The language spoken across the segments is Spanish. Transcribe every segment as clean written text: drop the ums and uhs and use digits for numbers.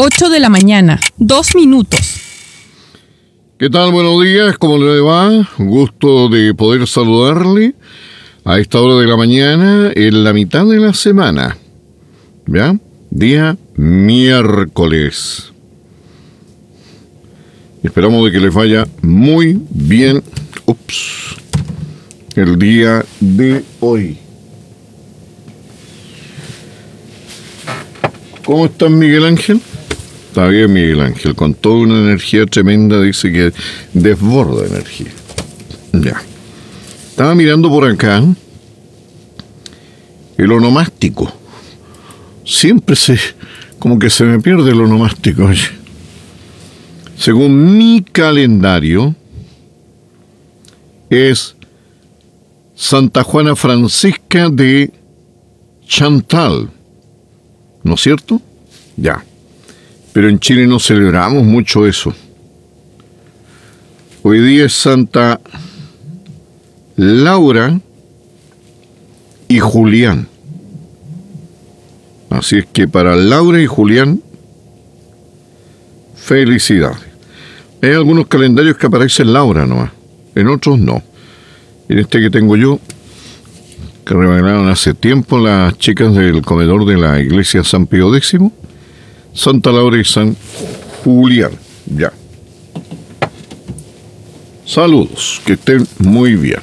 8 de la mañana, 2 minutos. ¿Qué tal? Buenos días, ¿cómo le va? Gusto de poder saludarle a esta hora de la mañana, en la mitad de la semana. ¿Ya? Día miércoles. Esperamos de que les vaya muy bien el día de hoy. ¿Cómo estás, Miguel Ángel? Está bien, Miguel Ángel, con toda una energía tremenda, dice que desborda energía. Ya. Estaba mirando por acá el onomástico. Siempre como que se me pierde el onomástico. Oye. Según mi calendario, es Santa Juana Francisca de Chantal. ¿No es cierto? Ya. Pero en Chile no celebramos mucho eso. Hoy día es Santa Laura y Julián. Así es que para Laura y Julián, felicidades. Hay algunos calendarios que aparecen Laura nomás, en otros no. En este que tengo yo, que revelaron hace tiempo las chicas del comedor de la iglesia San Pío X, Santa Laura y San Julián. Ya. Saludos, que estén muy bien.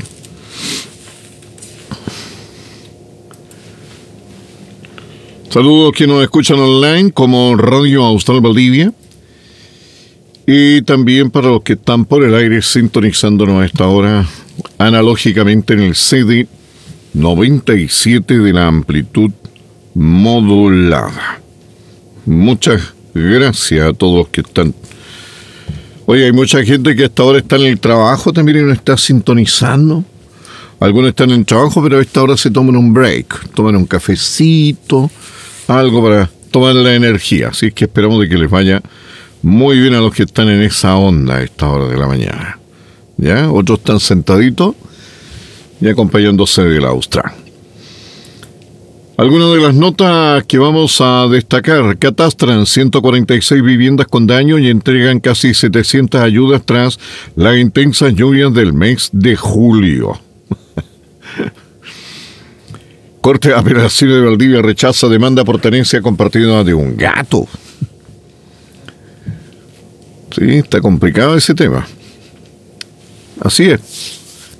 Saludos a quienes nos escuchan online como Radio Austral Valdivia. Y también para los que están por el aire sintonizándonos a esta hora analógicamente en el CD 97 de la amplitud modulada. Muchas gracias a todos los que están. Oye, hay mucha gente que hasta ahora está en el trabajo también y no está sintonizando. Algunos están en el trabajo, pero a esta hora se toman un break, toman un cafecito, algo para tomar la energía. Así es que esperamos de que les vaya muy bien a los que están en esa onda a esta hora de la mañana. ¿Ya? Otros están sentaditos y acompañándose del Austral. Algunas de las notas que vamos a destacar: catastran 146 viviendas con daño y entregan casi 700 ayudas tras las intensas lluvias del mes de julio. Corte de Apelaciones de Valdivia rechaza demanda por tenencia compartida de un gato. Sí, está complicado ese tema. Así es.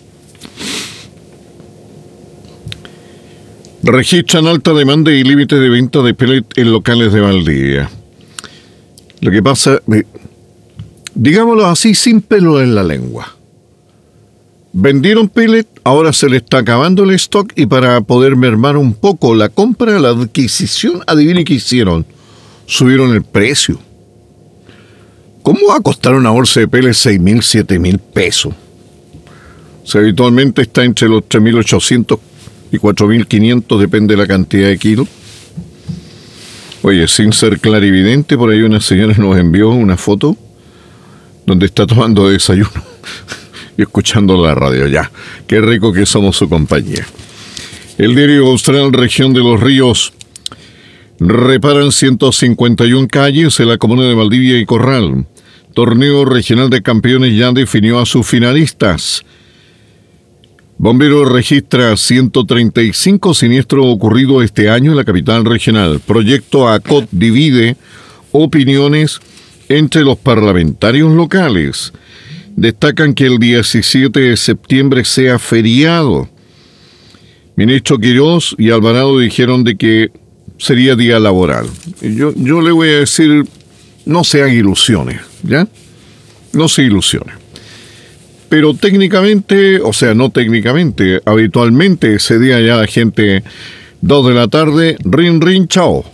Registran alta demanda y límite de venta de pellet en locales de Valdivia. Lo que pasa, digámoslo así, sin pelo en la lengua. Vendieron pellet, ahora se le está acabando el stock y para poder mermar un poco la compra, la adquisición, adivine qué hicieron. Subieron el precio. ¿Cómo va a costar una bolsa de pellet 6.000, 7.000 pesos? O sea, habitualmente está entre los 3.800 y 4.500, depende de la cantidad de kilos. Oye, sin ser clarividente, por ahí una señora nos envió una foto donde está tomando desayuno y escuchando la radio. Ya, qué rico que somos su compañía. El diario Austral, Región de los Ríos: reparan 151 calles en la comuna de Valdivia y Corral. Torneo regional de campeones ya definió a sus finalistas. Bomberos registra 135 siniestros ocurridos este año en la capital regional. Proyecto ACOT divide opiniones entre los parlamentarios locales. Destacan que el 17 de septiembre sea feriado. Ministro Quirós y Alvarado dijeron de que sería día laboral. Yo le voy a decir, no se hagan ilusiones, ¿ya? No se ilusionen. Pero técnicamente, o sea, no técnicamente, habitualmente ese día ya la gente, 2 de la tarde, rin, rin, chao.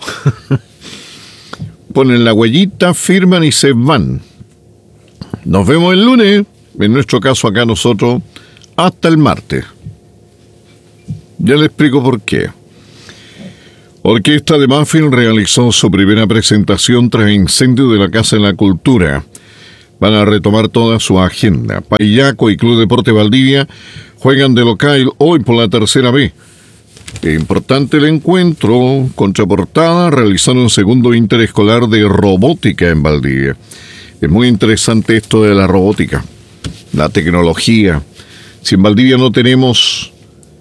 Ponen la huellita, firman y se van. Nos vemos el lunes, en nuestro caso acá nosotros, hasta el martes. Ya le explico por qué. Orquesta de Muffin realizó su primera presentación tras incendio de la Casa de la Cultura. Van a retomar toda su agenda. Payaco y Club Deporte Valdivia juegan de local hoy por la tercera vez. Importante el encuentro. Contraportada, realizaron un segundo interescolar de robótica en Valdivia. Es muy interesante esto de la robótica, la tecnología. Si en Valdivia no tenemos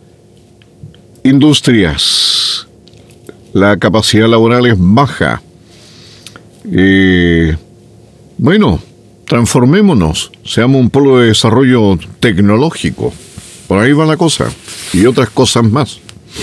industrias, la capacidad laboral es baja. Bueno, transformémonos, seamos un polo de desarrollo tecnológico. Por ahí va la cosa. Y otras cosas más.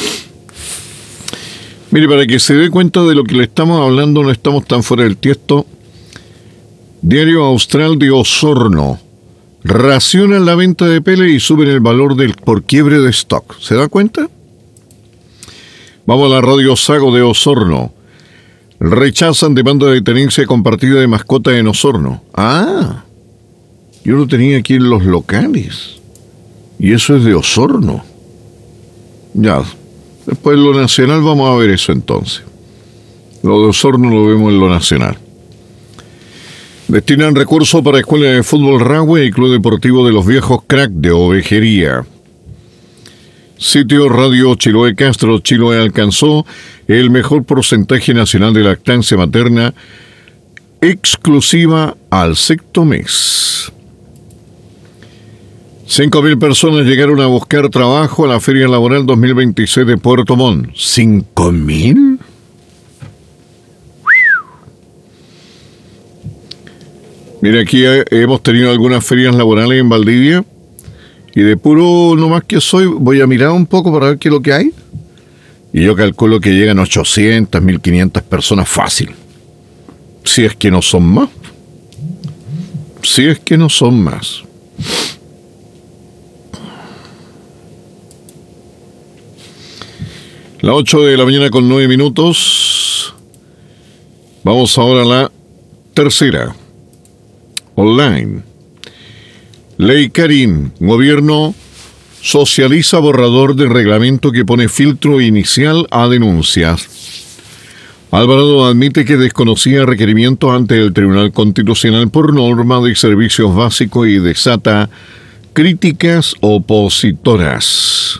Mire, para que se dé cuenta de lo que le estamos hablando, no estamos tan fuera del tiesto. Diario Austral de Osorno. Racionan la venta de pele y suben el valor por quiebre de stock. ¿Se da cuenta? Vamos a la Radio Sago de Osorno. Rechazan demanda de tenencia compartida de mascota en Osorno. Ah, yo lo tenía aquí en los locales. Y eso es de Osorno. Ya, después en lo nacional vamos a ver eso entonces. Lo de Osorno lo vemos en lo nacional. Destinan recursos para Escuela de Fútbol Rahue y Club Deportivo de los Viejos Crack de Ovejería. Sitio Radio Chiloé Castro. Chiloé alcanzó el mejor porcentaje nacional de lactancia materna exclusiva al sexto mes. 5.000 personas llegaron a buscar trabajo a la Feria Laboral 2026 de Puerto Montt. ¿5.000? Mira, aquí hemos tenido algunas ferias laborales en Valdivia. Y de puro nomás que soy, voy a mirar un poco para ver qué es lo que hay. Y yo calculo que llegan 800, 1.500 personas fácil. Si es que no son más. Si es que no son más. Las 8 de la mañana con 9 minutos. Vamos ahora a la tercera. Online. Ley Karim. Gobierno socializa borrador de reglamento que pone filtro inicial a denuncias. Alvarado admite que desconocía requerimientos ante el Tribunal Constitucional por norma de servicios básicos y desata críticas opositoras.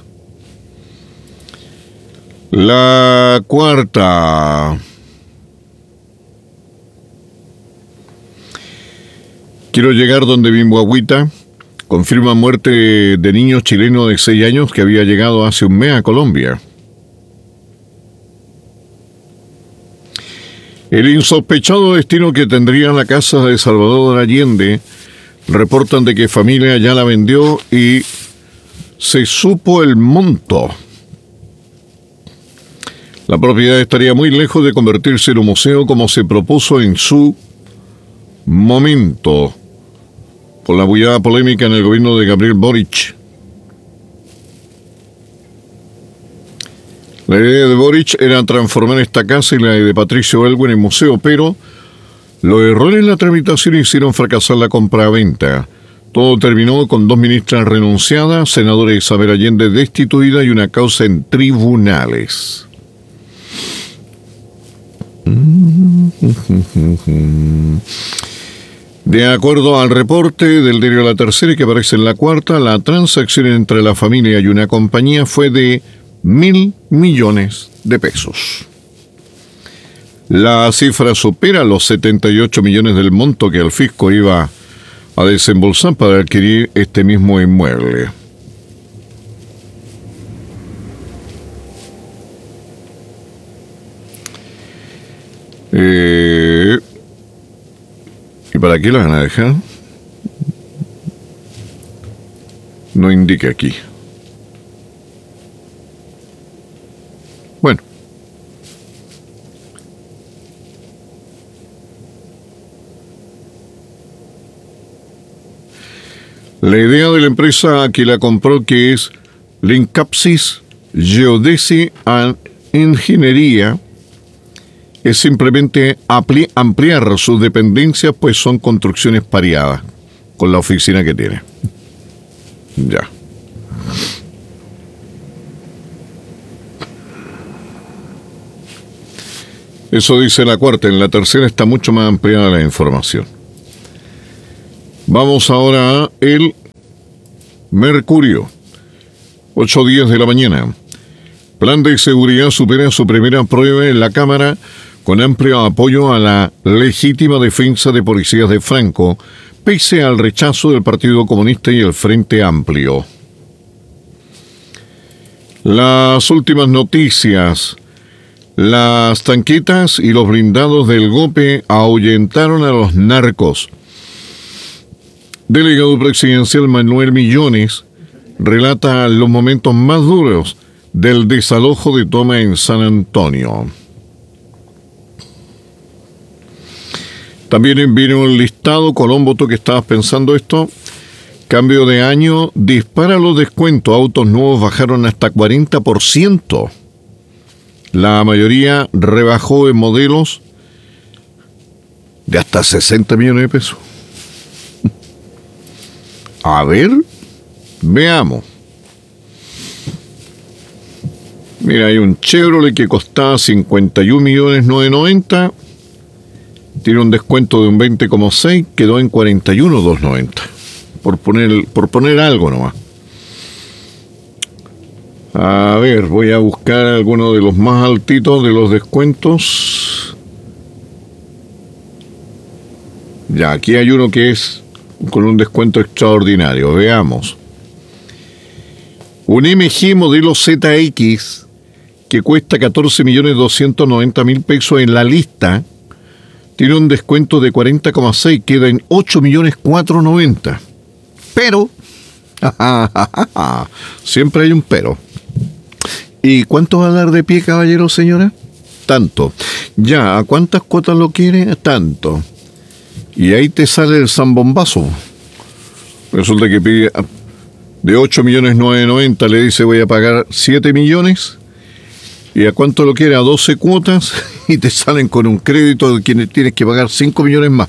La cuarta. Quiero llegar donde Bimboagüita confirma muerte de niño chileno de 6 años que había llegado hace un mes a Colombia. El insospechado destino que tendría la casa de Salvador Allende, reportan de que familia ya la vendió y se supo el monto. La propiedad estaría muy lejos de convertirse en un museo como se propuso en su momento, por la bullada polémica en el gobierno de Gabriel Boric. La idea de Boric era transformar esta casa y la de Patricio Elwin en museo, pero los errores en la tramitación hicieron fracasar la compra-venta. Todo terminó con 2 ministras renunciadas, senadora Isabel Allende destituida y una causa en tribunales. De acuerdo al reporte del diario La Tercera, que aparece en la cuarta, la transacción entre la familia y una compañía fue de 1.000 millones de pesos. La cifra supera los 78 millones del monto que el fisco iba a desembolsar para adquirir este mismo inmueble. ¿Y para qué la van a dejar? No indica aquí. Bueno. La idea de la empresa que la compró, que es Lincapsis Geodesy and Ingeniería, es simplemente ampliar sus dependencias, pues son construcciones pareadas con la oficina que tiene. Ya. Eso dice la cuarta. En la tercera está mucho más ampliada la información. Vamos ahora a el Mercurio. 8:10 de la mañana. Plan de seguridad supera su primera prueba en la Cámara con amplio apoyo a la legítima defensa de policías de Franco, pese al rechazo del Partido Comunista y el Frente Amplio. Las últimas noticias. Las tanquetas y los blindados del golpe ahuyentaron a los narcos. Delegado presidencial Manuel Millones relata los momentos más duros del desalojo de Toma en San Antonio. También viene un listado, Colombo, tú que estabas pensando esto. Cambio de año, dispara los descuentos, autos nuevos bajaron hasta 40%. La mayoría rebajó en modelos de hasta 60 millones de pesos. A ver, veamos. Mira, hay un Chevrolet que costaba 51.990.000. Tiene un descuento de un 20,6, quedó en 41.290. Por poner algo nomás. A ver, voy a buscar alguno de los más altitos de los descuentos. Ya, aquí hay uno que es con un descuento extraordinario. Veamos. Un MG modelo ZX que cuesta 14.290.000 pesos en la lista. Tiene un descuento de 40,6, queda en 8.490.000. Pero, siempre hay un pero. ¿Y cuánto va a dar de pie, caballero, señora? Tanto. Ya, ¿a cuántas cuotas lo quiere? Tanto. Y ahí te sale el zambombazo. Resulta que pide de 8.990.000, le dice voy a pagar 7 millones. ¿Y a cuánto lo quiere? A 12 cuotas. Y te salen con un crédito de quien tienes que pagar 5 millones más.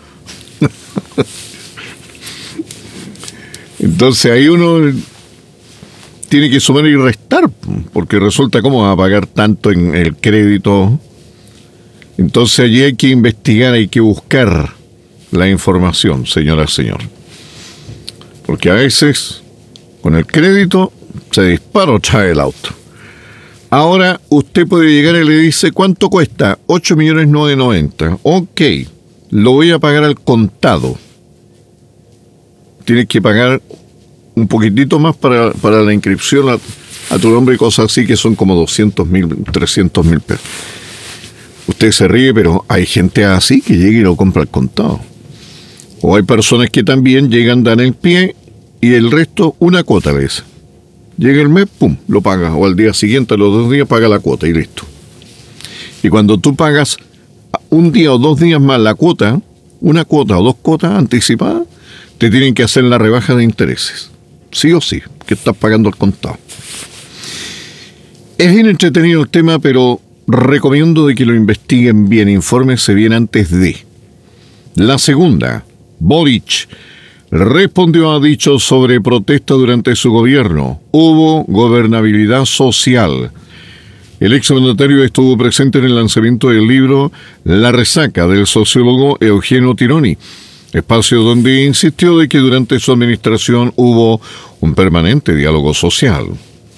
Entonces ahí uno tiene que sumar y restar, porque resulta cómo va a pagar tanto en el crédito. Entonces allí hay que investigar, hay que buscar la información, señora, señor. Porque a veces con el crédito se dispara o trae el auto. Ahora usted puede llegar y le dice, ¿cuánto cuesta? 8.990.000. Ok, lo voy a pagar al contado. Tienes que pagar un poquitito más para la inscripción a tu nombre y cosas así, que son como 200.000, 300.000 pesos. Usted se ríe, pero hay gente así que llega y lo compra al contado. O hay personas que también llegan, dan el pie y el resto una cuota le dice. Llega el mes, pum, lo paga. O al día siguiente, a los 2 días, paga la cuota y listo. Y cuando tú pagas un día o 2 días más la cuota, una cuota o 2 cuotas anticipadas, te tienen que hacer la rebaja de intereses. Sí o sí, que estás pagando al contado. Es bien entretenido el tema, pero recomiendo de que lo investiguen bien, infórmense bien antes de. La segunda, Boric respondió a dichos sobre protesta durante su gobierno. Hubo gobernabilidad social. El exmandatario estuvo presente en el lanzamiento del libro La resaca del sociólogo Eugenio Tironi, espacio donde insistió de que durante su administración hubo un permanente diálogo social.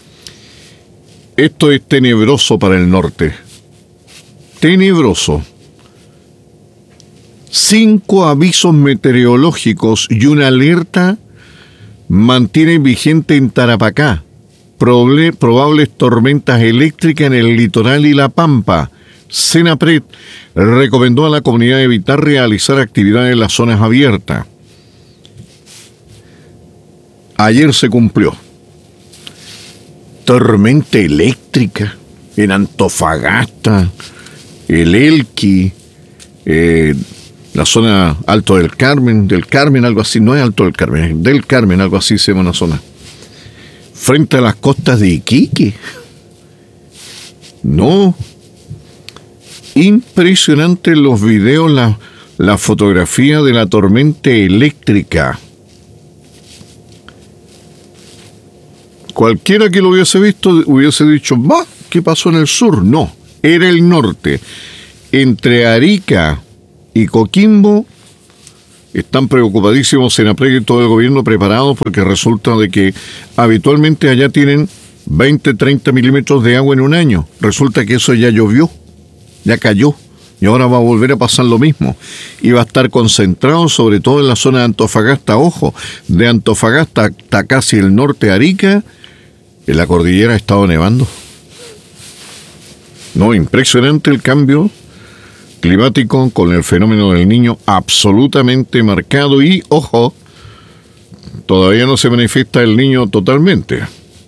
Esto es tenebroso para el norte. Tenebroso. 5 avisos meteorológicos y una alerta mantienen vigente en Tarapacá. Probables tormentas eléctricas en el litoral y La Pampa. Senapred recomendó a la comunidad evitar realizar actividades en las zonas abiertas. Ayer se cumplió. Tormenta eléctrica en Antofagasta, el Elqui, la zona Alto del Carmen, algo así, no es Alto del Carmen, es del Carmen, algo así se llama una zona. Frente a las costas de Iquique. No. Impresionante los videos, la fotografía de la tormenta eléctrica. Cualquiera que lo hubiese visto hubiese dicho, va, ¿qué pasó en el sur? No, era el norte. Entre Arica y Coquimbo están preocupadísimos Senapred y todo el gobierno preparados porque resulta de que habitualmente allá tienen 20, 30 milímetros de agua en un año. Resulta que eso ya llovió, ya cayó, y ahora va a volver a pasar lo mismo. Y va a estar concentrado sobre todo en la zona de Antofagasta. Ojo, de Antofagasta hasta casi el norte de Arica, en la cordillera ha estado nevando. No, impresionante el cambio climático con el fenómeno del Niño absolutamente marcado y, ojo, todavía no se manifiesta el Niño totalmente.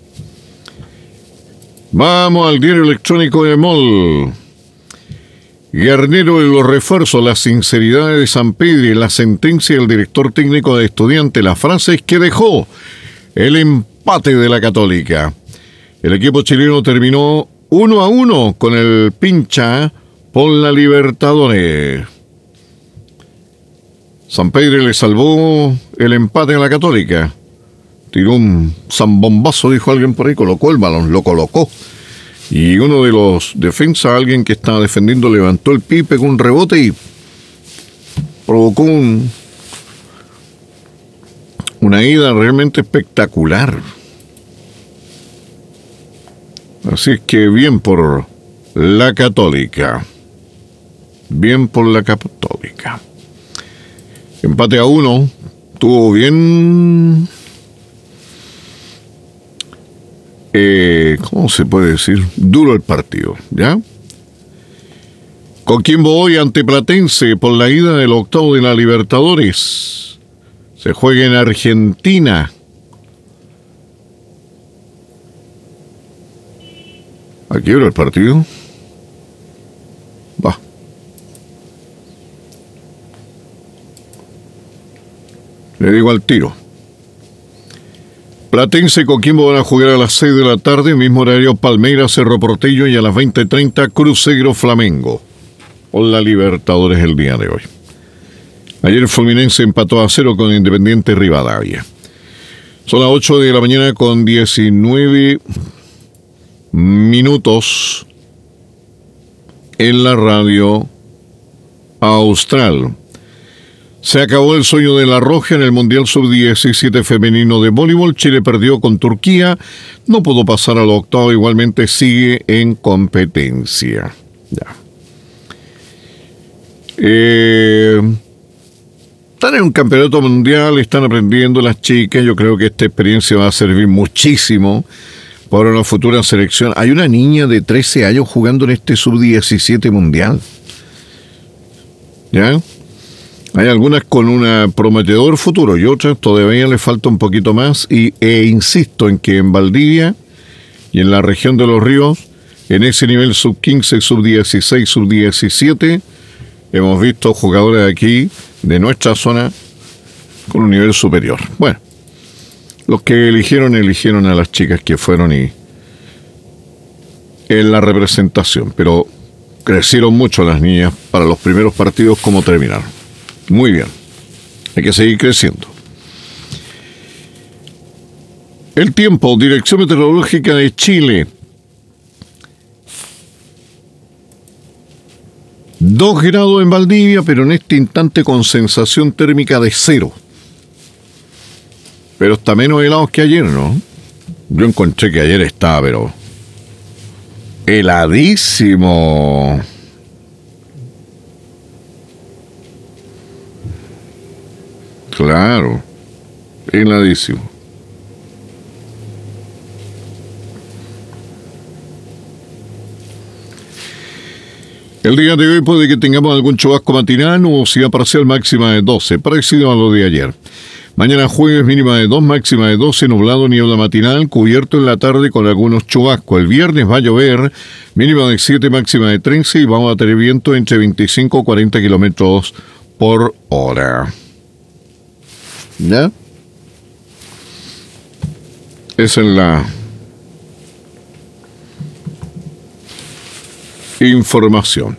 Vamos al diario electrónico de MOL. Garnero de los refuerzos, la sinceridad de San Pedro y la sentencia del director técnico de Estudiantes, las frases que dejó el empate de la Católica. El equipo chileno terminó 1-1 con el Pincha por la Libertadores. San Pedro le salvó el empate a la Católica. Tiró un zambombazo, dijo alguien por ahí, colocó el balón, lo colocó. Y uno de los defensas, alguien que estaba defendiendo, levantó el pie, pegó un rebote y provocó una ida realmente espectacular. Así es que bien por la Católica. Bien por la Católica. Empate a 1. Estuvo bien... ¿cómo se puede decir? Duro el partido, ¿ya? Coquimbo hoy ante Platense por la ida del octavo de la Libertadores. Se juega en Argentina. ¿A qué hora el partido? Va. Le digo al tiro. Platense y Coquimbo van a jugar a las 6 de la tarde, mismo horario Palmeiras, Cerro Porteño, y a las 20:30 Cruzeiro Flamengo. Por la Libertadores el día de hoy. Ayer Fluminense empató a 0 con Independiente Rivadavia. Son las 8 de la mañana con 19 minutos en la radio austral. Se acabó el sueño de la Roja en el Mundial Sub-17 femenino de voleibol. Chile perdió con Turquía, no pudo pasar al octavo, igualmente sigue en competencia. Ya. Están en un campeonato mundial, están aprendiendo las chicas. Yo creo que esta experiencia va a servir muchísimo para una futura selección. Hay una niña de 13 años jugando en este Sub-17 mundial. ¿Ya? Hay algunas con un prometedor futuro y otras todavía le falta un poquito más. Insisto en que en Valdivia y en la región de Los Ríos, en ese nivel sub-15, sub-16, sub-17, hemos visto jugadores de aquí, de nuestra zona, con un nivel superior. Bueno, los que eligieron a las chicas que fueron en la representación, pero crecieron mucho las niñas para los primeros partidos como terminaron. Muy bien, hay que seguir creciendo. El tiempo, Dirección Meteorológica de Chile. 2 grados en Valdivia, pero en este instante con sensación térmica de 0. Pero está menos helados que ayer, ¿no? Yo encontré que ayer estaba, pero heladísimo. Claro, heladísimo. El día de hoy puede que tengamos algún chubasco matinal, nubosidad parcial máxima de 12, parecido a lo de ayer. Mañana jueves mínima de 2, máxima de 12, nublado, niebla matinal, cubierto en la tarde con algunos chubascos. El viernes va a llover, mínima de 7, máxima de 13 y vamos a tener viento entre 25 y 40 kilómetros por hora. ¿Ya? Esa es la información.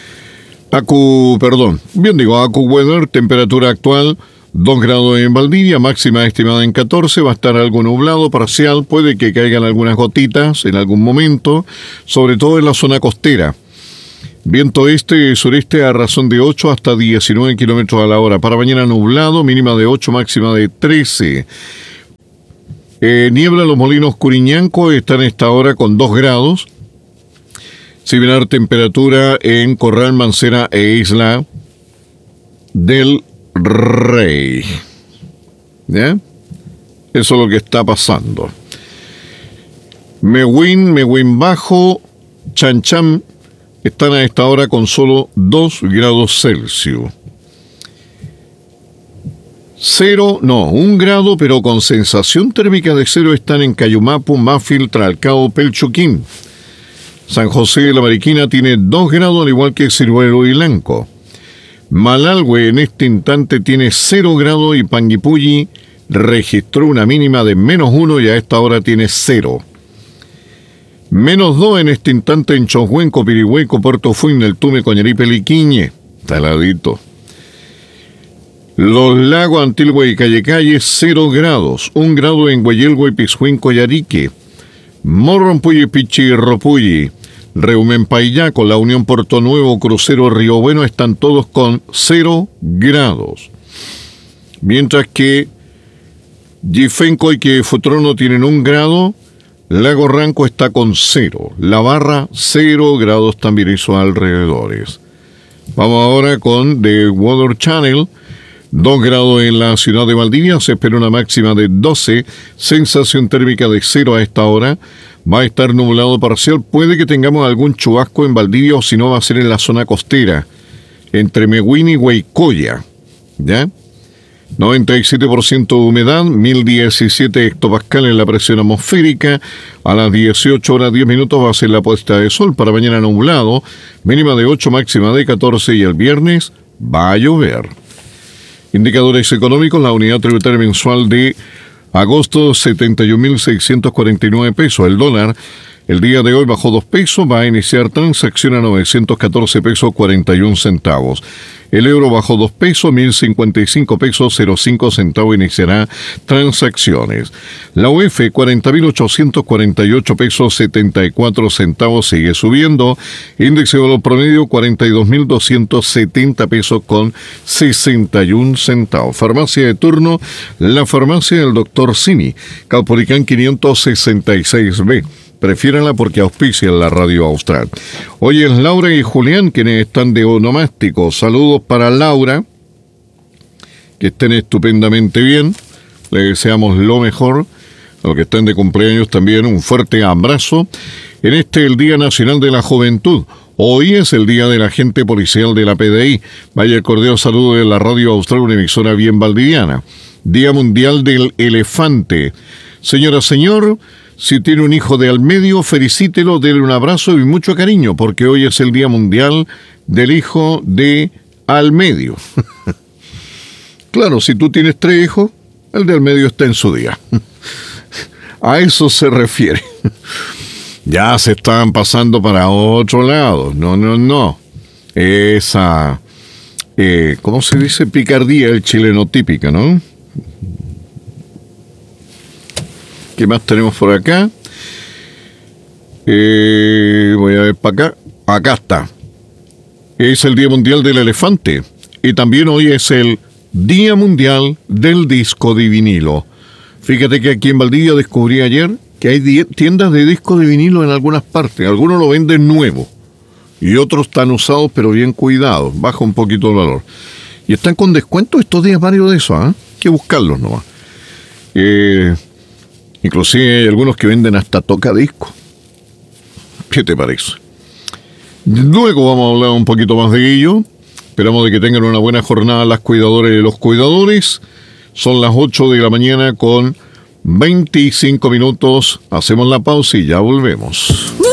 AccuWeather, temperatura actual 2 grados en Valdivia, máxima estimada en 14, va a estar algo nublado, parcial, puede que caigan algunas gotitas en algún momento, sobre todo en la zona costera. Viento este y sureste a razón de 8 hasta 19 kilómetros a la hora. Para mañana nublado, mínima de 8, máxima de 13. Niebla Los Molinos Curiñanco, están a esta hora con 2 grados. Similar temperatura en Corral, Mancera e Isla del Rey. ¿Ya? Eso es lo que está pasando. Mewin Bajo, Chancham, están a esta hora con solo 2 grados Celsius. 1 grado, pero con sensación térmica de 0 están en Cayumapu, Mafil, Tralcao, Pelchuquín. San José de la Mariquina tiene 2 grados, al igual que Ciruelo y Lanco. Malalhue en este instante tiene 0 grados y Panguipulli registró una mínima de -1 y a esta hora tiene 0. -2 en este instante en Chohuenco, Pirihueco, Puerto Fuin, El Tume, Coñaripe, Liquiñe. Taladito. Los Lagos, Antilhue y Calle, 0 grados. 1 grado en Guayelhue, Pizjuín, Coyarique. Morrompulli, Pichi, Ropulli. Reumen, Paillaco, La Unión, Puerto Nuevo, Crucero, Río Bueno, están todos con 0 grados. Mientras que Yifenco y que Futrono tienen 1 grado, Lago Ranco está con 0. La Barra, 0 grados también en sus alrededores. Vamos ahora con The Weather Channel. 2 grados en la ciudad de Valdivia, se espera una máxima de 12, sensación térmica de 0 a esta hora. Va a estar nublado parcial, puede que tengamos algún chubasco en Valdivia o si no va a ser en la zona costera, entre Mewin y Huaycoya, ¿ya? 97% de humedad, 1017 hectopascales en la presión atmosférica. A las 18 horas 10 minutos va a ser la puesta de sol. Para mañana nublado, mínima de 8, máxima de 14 y el viernes va a llover. Indicadores económicos, la unidad tributaria mensual de agosto, 71.649 pesos. El dólar, el día de hoy bajó 2 pesos, va a iniciar transacción a 914 pesos 41 centavos. El euro bajó 2 pesos, 1.055 pesos 05 centavos, iniciará transacciones. La UF, 40.848 pesos 74 centavos, sigue subiendo. Índice de valor promedio, 42.270 pesos con 61 centavos. Farmacia de turno, la farmacia del Dr. Simi, Caupolicán 566B. Prefiéranla porque auspician la radio austral. Hoy es Laura y Julián quienes están de onomástico. Saludos para Laura, que estén estupendamente bien. Le deseamos lo mejor. A los que estén de cumpleaños también un fuerte abrazo. En el Día Nacional de la Juventud. Hoy es el Día del Agente Policial de la PDI. Vaya el cordial saludo de la radio austral, una emisora bien valdiviana. Día Mundial del Elefante. Señora, señor, si tiene un hijo de al medio, felicítelo, déle un abrazo y mucho cariño, porque hoy es el Día Mundial del Hijo de al medio. Claro, si tú tienes 3 hijos, el de al medio está en su día. A eso se refiere. Ya se están pasando para otro lado. No. Esa, ¿cómo se dice? Picardía, el chileno típica, ¿no? ¿Qué más tenemos por acá? Voy a ver para acá. Acá está. Es el Día Mundial del Elefante. Y también hoy es el Día Mundial del Disco de Vinilo. Fíjate que aquí en Valdivia descubrí ayer que hay tiendas de disco de vinilo en algunas partes. Algunos lo venden nuevo. Y otros están usados pero bien cuidados. Baja un poquito el valor. Y están con descuento estos días varios de esos. Hay que buscarlos nomás. Inclusive hay algunos que venden hasta tocadiscos. ¿Qué te parece? Luego vamos a hablar un poquito más de ello. Esperamos de que tengan una buena jornada las cuidadoras y los cuidadores. Son las 8 de la mañana con 25 minutos. Hacemos la pausa y ya volvemos.